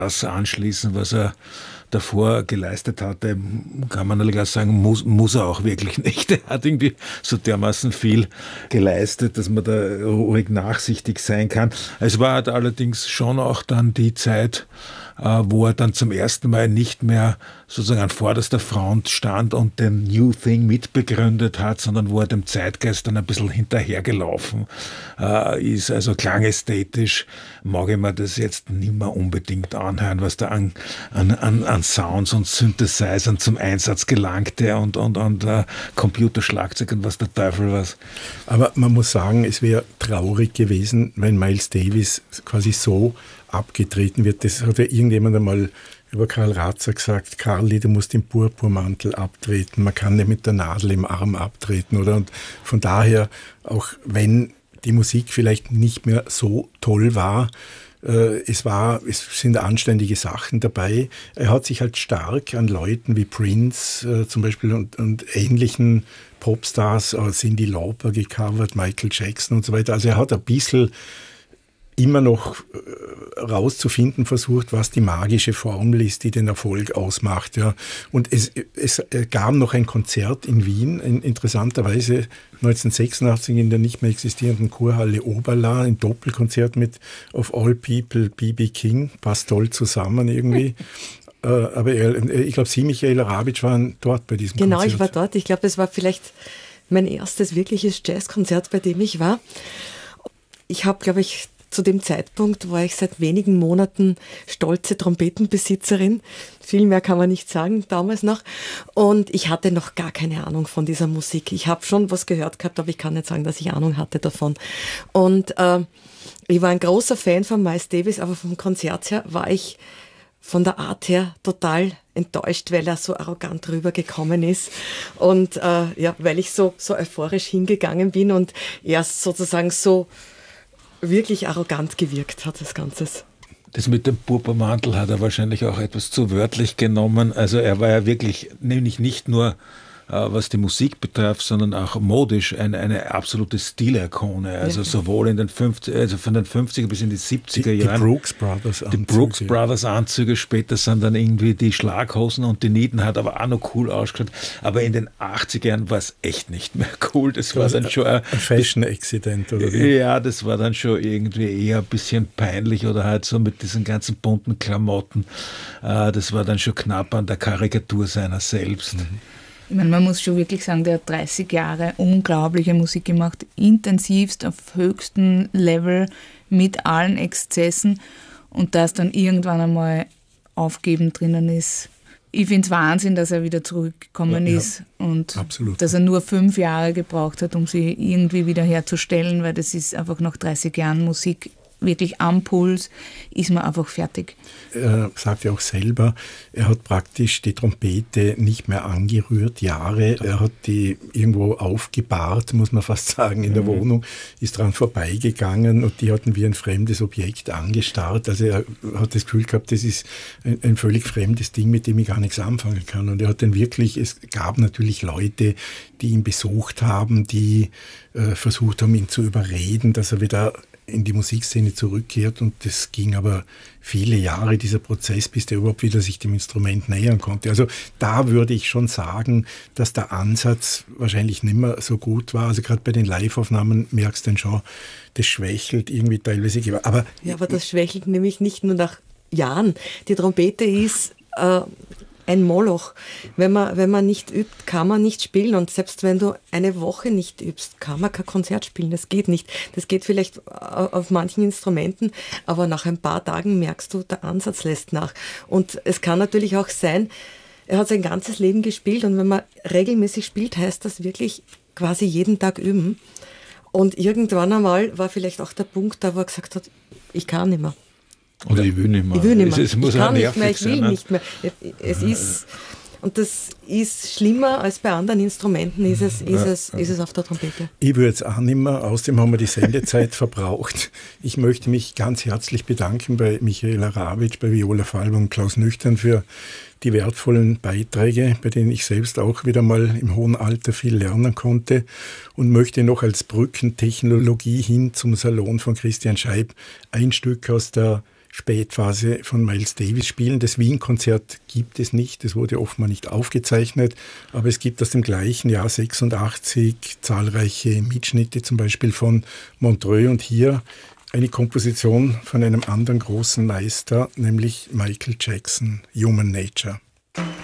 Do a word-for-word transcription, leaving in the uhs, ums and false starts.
das anschließen, was er davor geleistet hatte, kann man natürlich auch sagen, muss, muss er auch wirklich nicht. Er hat irgendwie so dermaßen viel geleistet, dass man da ruhig nachsichtig sein kann. Es war halt allerdings schon auch dann die Zeit, wo er dann zum ersten Mal nicht mehr sozusagen an vorderster Front stand und den New Thing mitbegründet hat, sondern wo er dem Zeitgeist dann ein bisschen hinterhergelaufen äh, ist. Also klangästhetisch mag ich mir das jetzt nicht mehr unbedingt anhören, was da an, an, an, an Sounds und Synthesizern zum Einsatz gelangte und, und, und uh, Computerschlagzeug und was der Teufel was. Aber man muss sagen, es wäre traurig gewesen, wenn Miles Davis quasi so abgetreten wird. Das hat ja irgendjemand einmal über Karl Ratzer gesagt, Karli, du musst den Purpurmantel abtreten, man kann nicht mit der Nadel im Arm abtreten, oder? Und von daher, auch wenn die Musik vielleicht nicht mehr so toll war, äh, es war, es sind anständige Sachen dabei. Er hat sich halt stark an Leuten wie Prince äh, zum Beispiel und, und ähnlichen Popstars, äh, Cyndi Lauper gecovert, Michael Jackson und so weiter. Also er hat ein bisschen immer noch rauszufinden versucht, was die magische Formel ist, die den Erfolg ausmacht. Ja. Und es, es gab noch ein Konzert in Wien, in, interessanterweise neunzehnhundertsechsundachtzig in der nicht mehr existierenden Kurhalle Oberla, ein Doppelkonzert mit Of All People B B King, passt toll zusammen irgendwie. äh, aber er, ich glaube, Sie, Michael Rabitsch, waren dort bei diesem genau, Konzert. Genau, ich war dort. Ich glaube, das war vielleicht mein erstes wirkliches Jazzkonzert, bei dem ich war. Ich habe, glaube ich, zu dem Zeitpunkt war ich seit wenigen Monaten stolze Trompetenbesitzerin. Viel mehr kann man nicht sagen, damals noch. Und ich hatte noch gar keine Ahnung von dieser Musik. Ich habe schon was gehört gehabt, aber ich kann nicht sagen, dass ich Ahnung hatte davon. Und äh, ich war ein großer Fan von Miles Davis, aber vom Konzert her war ich von der Art her total enttäuscht, weil er so arrogant rübergekommen ist und äh, ja, weil ich so, so euphorisch hingegangen bin und er sozusagen so wirklich arrogant gewirkt hat, das Ganze. Das mit dem Purpurmantel hat er wahrscheinlich auch etwas zu wörtlich genommen. Also er war ja wirklich, nämlich nicht nur was die Musik betrifft, sondern auch modisch eine, eine absolute Stilikone. Also ja. sowohl in den fünfziger, also von den fünfziger bis in die siebziger Jahren. Die Brooks Brothers Anzüge. Die Brooks Brothers Anzüge, später sind dann irgendwie die Schlaghosen und die Nieten, hat aber auch noch cool ausgeschaut. Aber in den achtziger Jahren war es echt nicht mehr cool. Das war dann schon ein Fashion-Accident, oder wie? Ja, das war dann schon irgendwie eher ein bisschen peinlich oder halt so mit diesen ganzen bunten Klamotten. Das war dann schon knapp an der Karikatur seiner selbst. Mhm. Ich meine, man muss schon wirklich sagen, der hat dreißig Jahre unglaubliche Musik gemacht, intensivst auf höchstem Level mit allen Exzessen und dass dann irgendwann einmal Aufgeben drinnen ist. Ich finde es Wahnsinn, dass er wieder zurückgekommen ja, ist und absolut. Dass er nur fünf Jahre gebraucht hat, um sie irgendwie wieder herzustellen, weil das ist einfach nach dreißig Jahren Musik wirklich am Puls, ist man einfach fertig. Er sagt ja auch selber, er hat praktisch die Trompete nicht mehr angerührt, Jahre. Er hat die irgendwo aufgebahrt, muss man fast sagen, in der mhm. Wohnung, ist dran vorbeigegangen und die hatten wie ein fremdes Objekt angestarrt. Also er hat das Gefühl gehabt, das ist ein, ein völlig fremdes Ding, mit dem ich gar nichts anfangen kann. Und er hat dann wirklich, es gab natürlich Leute, die ihn besucht haben, die äh, versucht haben, ihn zu überreden, dass er wieder in die Musikszene zurückkehrt und das ging aber viele Jahre, dieser Prozess, bis der überhaupt wieder sich dem Instrument nähern konnte. Also da würde ich schon sagen, dass der Ansatz wahrscheinlich nicht mehr so gut war. Also gerade bei den Live-Aufnahmen merkst du dann schon, das schwächelt irgendwie teilweise. Aber ja, aber das schwächelt nämlich nicht nur nach Jahren. Die Trompete ist äh, ein Moloch. Wenn man, wenn man nicht übt, kann man nicht spielen. Und selbst wenn du eine Woche nicht übst, kann man kein Konzert spielen. Das geht nicht. Das geht vielleicht auf manchen Instrumenten, aber nach ein paar Tagen merkst du, der Ansatz lässt nach. Und es kann natürlich auch sein, er hat sein ganzes Leben gespielt und wenn man regelmäßig spielt, heißt das wirklich quasi jeden Tag üben. Und irgendwann einmal war vielleicht auch der Punkt, da wo er gesagt hat, ich kann nicht mehr. Oder ich will nicht mehr. Ich will nicht mehr. Es, es muss ich kann nicht mehr, ich will sein, nicht mehr. Es ist, und das ist schlimmer als bei anderen Instrumenten, ist es, ist ja, es, ja. ist es auf der Trompete. Ich würde jetzt auch nicht mehr, außerdem haben wir die Sendezeit verbraucht. Ich möchte mich ganz herzlich bedanken bei Michael Rabitsch, bei Viola Falber und Klaus Nüchtern für die wertvollen Beiträge, bei denen ich selbst auch wieder mal im hohen Alter viel lernen konnte und möchte noch als Brückentechnologie hin zum Salon von Christian Scheib ein Stück aus der Spätphase von Miles Davis spielen. Das Wien-Konzert gibt es nicht, das wurde offenbar nicht aufgezeichnet, aber es gibt aus dem gleichen Jahr sechsundachtzig zahlreiche Mitschnitte, zum Beispiel von Montreux und hier eine Komposition von einem anderen großen Meister, nämlich Michael Jackson, Human Nature.